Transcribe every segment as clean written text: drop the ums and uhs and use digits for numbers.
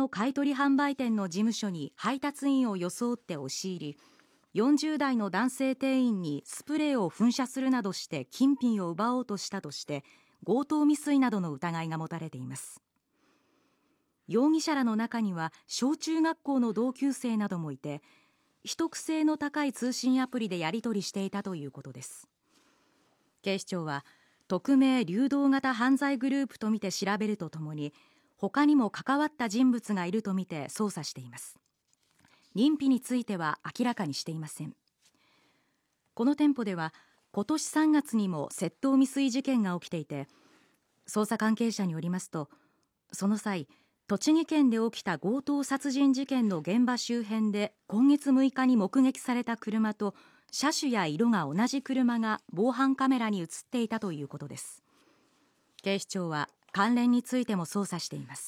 の買取販売店の事務所に配達員を装って押し入り、40代の男性店員にスプレーを噴射するなどして金品を奪おうとしたとして強盗未遂などの疑いが持たれています。容疑者らの中には小中学校の同級生などもいて、秘匿性の高い通信アプリでやり取りしていたということです。警視庁は匿名・流動型犯罪グループとみて調べるとともに、他にも関わった人物がいるとみて捜査しています。認否については明らかにしていません。この店舗では今年3月にも窃盗未遂事件が起きていて、捜査関係者によりますと、その際栃木県で起きた強盗殺人事件の現場周辺で今月6日に目撃された車と車種や色が同じ車が防犯カメラに映っていたということです。警視庁は関連についても捜査しています。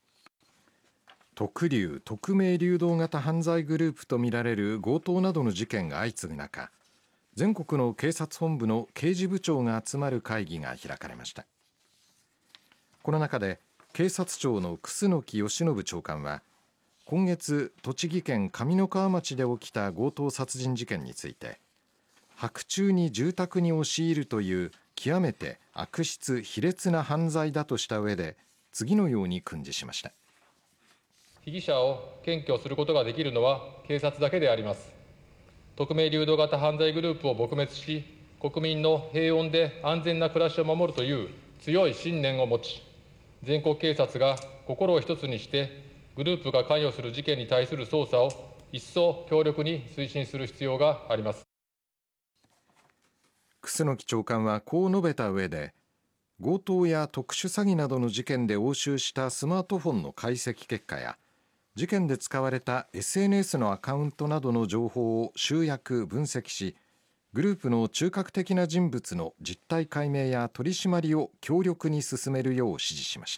特流・匿名流動型犯罪グループとみられる強盗などの事件が相次ぐ中、全国の警察本部の刑事部長が集まる会議が開かれました。この中で警察庁の楠木義信長官は、今月栃木県上三川町で起きた強盗殺人事件について、白昼に住宅に押し入るという極めて悪質卑劣な犯罪だとした上で、次のように訓示しました。 被疑者を検挙することができるのは警察だけであります。匿名流動型犯罪グループを撲滅し、国民の平穏で安全な暮らしを守るという強い信念を持ち、全国警察が心を一つにしてグループが関与する事件に対する捜査を一層強力に推進する必要があります。 楠木長官はこう述べた上で、強盗や特殊詐欺などの事件で押収したスマートフォンの解析結果や、事件で使われた SNS のアカウントなどの情報を集約分析し、グループの中核的な人物の実態解明や取り締まりを強力に進めるよう指示しました。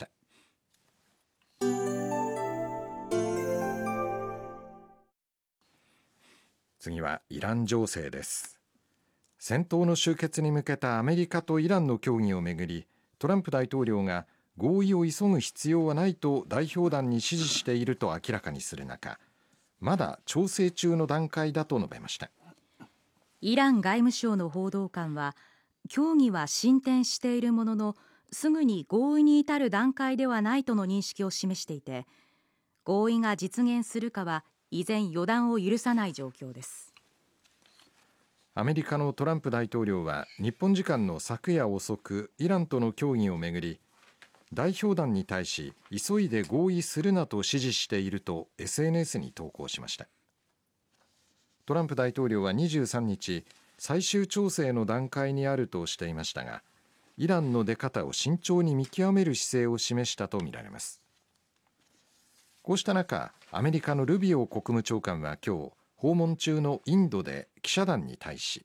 次はイラン情勢です。戦闘の終結に向けたアメリカとイランの協議をめぐり、トランプ大統領が合意を急ぐ必要はないと代表団に指示していると明らかにする中、まだ調整中の段階だと述べました。 イラン外務省の報道官は、協議は進展しているものの、すぐに合意に至る段階ではないとの認識を示していて、合意が実現するかは依然予断を許さない状況です。 アメリカのトランプ大統領は日本時間の昨夜遅く、イランとの協議をめぐり、代表団に対し急いで合意するなと指示していると SNS に投稿しました。トランプ大統領は23日、最終調整の段階にあるとしていましたが、イランの出方を慎重に見極める姿勢を示したとみられます。こうした中、アメリカのルビオ国務長官は今日、訪問中のインドで記者団に対し、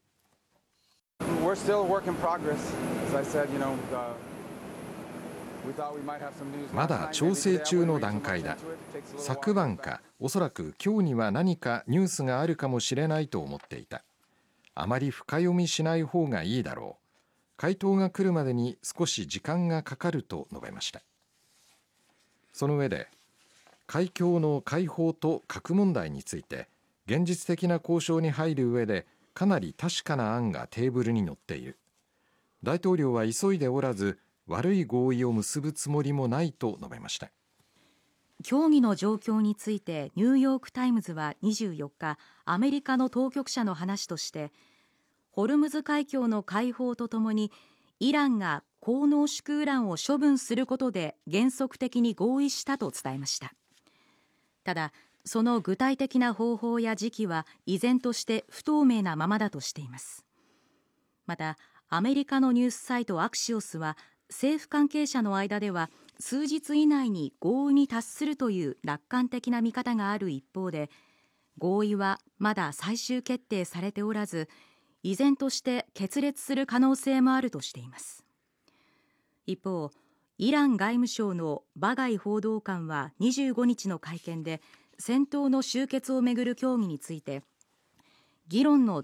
まだ調整中の段階だ。昨晩かおそらく今日には何かニュースがあるかもしれないと思っていた。あまり深読みしない方がいいだろう。回答が来るまでに少し時間がかかると述べました。その上で、海峡の開放と核問題について現実的な交渉に入る上でかなり確かな案がテーブルに載っている。大統領は急いでおらず、悪い合意を結ぶつもりもないと述べました。 協議の状況についてニューヨークタイムズは24日、アメリカの当局者の話として、ホルムズ海峡の開放とともにイランが高濃縮ウランを処分することで原則的に合意したと伝えました。ただ、その具体的な方法や時期は依然として不透明なままだとしています。また、アメリカのニュースサイトアクシオスは、政府関係者の間では数日以内に合意に達するという楽観的な見方がある一方で、合意はまだ最終決定されておらず、依然として決裂する可能性もあるとしています。一方、イラン外務省のバガイ報道官は25日の会見で、戦闘の終結をめぐる協議について、議論の